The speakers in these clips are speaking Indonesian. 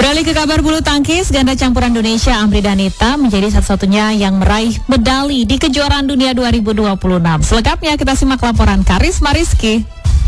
Beralih ke kabar bulu tangkis, ganda campuran Indonesia Amri Danita menjadi satu-satunya yang meraih medali di kejuaraan dunia 2026. Selengkapnya kita simak laporan Karisma Rizky.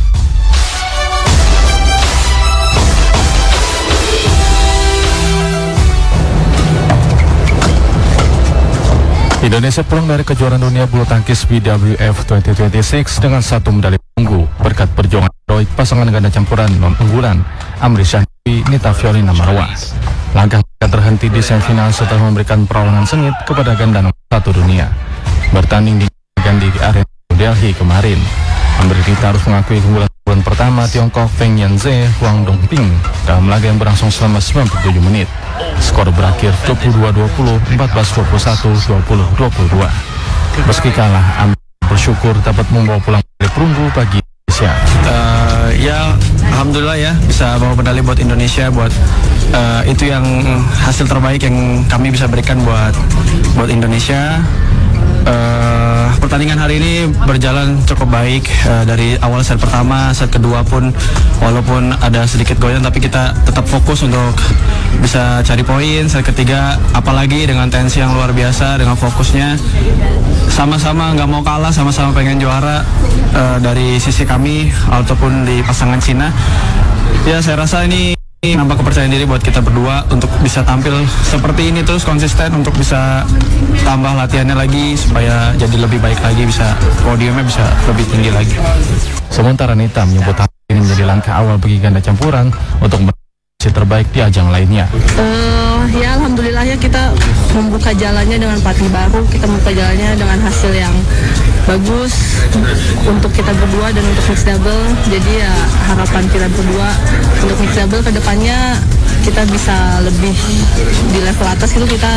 Indonesia pulang dari kejuaraan dunia bulu tangkis BWF 2026 dengan 1 medali perunggu berkat perjuangan heroik pasangan ganda campuran non-unggulan Amri Syahri Nita Fiorina Marwah. Langkah mereka terhenti di semifinal setelah memberikan perlawanan sengit kepada ganda nomor 1 dunia. Bertanding di arena Delhi kemarin, Amri Nita harus mengakui keunggulan pertama Tiongkok Feng Yanze Huang Dongping dalam laga yang berlangsung selama 97 menit. Skor berakhir 22-20, 14-21, 20-22. Meski kalah, Amri bersyukur dapat membawa pulang medali perunggu bagi Indonesia. Ya, alhamdulillah ya bisa bawa medali buat Indonesia, buat itu yang hasil terbaik yang kami bisa berikan buat Indonesia. Pertandingan hari ini berjalan cukup baik, dari awal set pertama, set kedua pun walaupun ada sedikit goyang tapi kita tetap fokus untuk bisa cari poin. Set ketiga apalagi dengan tensi yang luar biasa, dengan fokusnya sama-sama nggak mau kalah, sama-sama pengen juara dari sisi kami ataupun di pasangan Cina. Ya saya rasa ini nambah kepercayaan diri buat kita berdua untuk bisa tampil seperti ini terus konsisten, untuk bisa tambah latihannya lagi supaya jadi lebih baik lagi, bisa podiumnya bisa lebih tinggi lagi. Sementara Nita menyebut hal ini menjadi langkah awal bagi ganda campuran untuk meraih terbaik di ajang lainnya. Ya alhamdulillah ya, kita membuka jalannya dengan pelatih baru, kita membuka jalannya dengan hasil yang bagus untuk kita berdua dan untuk mixed double. Jadi ya harapan kita berdua untuk mixed double ke depannya kita bisa lebih di level atas gitu, kita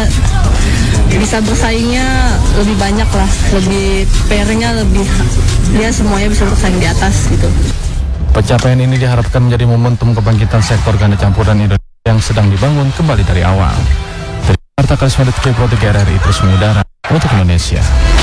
bisa bersaingnya lebih banyak lah, lebih pairnya lebih, ya semuanya bisa bersaing di atas gitu. Pencapaian ini diharapkan menjadi momentum kebangkitan sektor ganda campuran Indonesia yang sedang dibangun kembali dari awal. Dari Jakarta, Karisma Rizky, Pro 3 RRI terus mengudara untuk Indonesia.